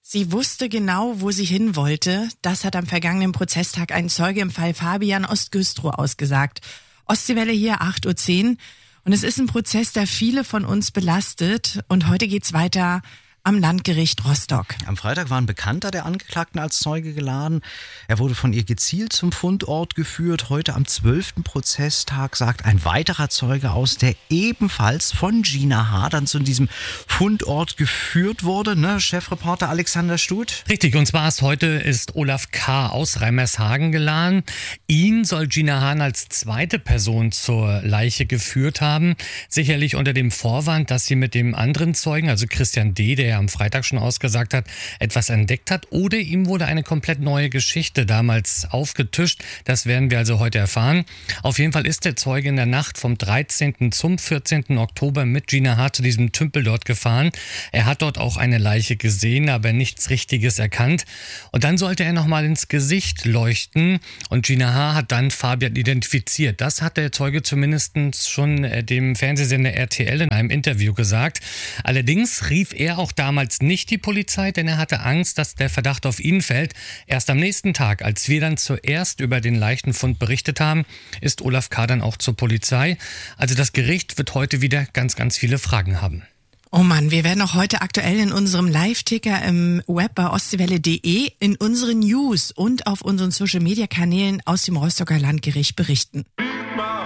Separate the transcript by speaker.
Speaker 1: Sie wusste genau, wo sie hin wollte. Das hat am vergangenen Prozesstag ein Zeuge im Fall Fabian Ostgüstrow ausgesagt. Ostseewelle hier, 8:10 Uhr. Und es ist ein Prozess, der viele von uns belastet. Und heute geht's weiter am Landgericht Rostock.
Speaker 2: Am Freitag war ein Bekannter der Angeklagten als Zeuge geladen. Er wurde von ihr gezielt zum Fundort geführt. Heute am 12. Prozesstag sagt ein weiterer Zeuge aus, der ebenfalls von Gina H. dann zu diesem Fundort geführt wurde. Ne? Chefreporter Alexander Stut.
Speaker 3: Richtig, und zwar ist Olaf K. aus Reimershagen geladen. Ihn soll Gina H. als zweite Person zur Leiche geführt haben. Sicherlich unter dem Vorwand, dass sie mit dem anderen Zeugen, also Christian D., der am Freitag schon ausgesagt hat, etwas entdeckt hat, oder ihm wurde eine komplett neue Geschichte damals aufgetischt. Das werden wir also heute erfahren. Auf jeden Fall ist der Zeuge in der Nacht vom 13. zum 14. Oktober mit Gina H. zu diesem Tümpel dort gefahren. Er hat dort auch eine Leiche gesehen, aber nichts Richtiges erkannt. Und dann sollte er nochmal ins Gesicht leuchten und Gina H. hat dann Fabian identifiziert. Das hat der Zeuge zumindest schon dem Fernsehsender RTL in einem Interview gesagt. Allerdings rief er auch damals nicht die Polizei, denn er hatte Angst, dass der Verdacht auf ihn fällt. Erst am nächsten Tag, als wir dann zuerst über den Leichenfund berichtet haben, ist Olaf K. dann auch zur Polizei. Also das Gericht wird heute wieder ganz, ganz viele Fragen haben.
Speaker 1: Oh Mann, wir werden auch heute aktuell in unserem Live-Ticker im Web bei ostseewelle.de, in unseren News und auf unseren Social-Media-Kanälen aus dem Rostocker Landgericht berichten.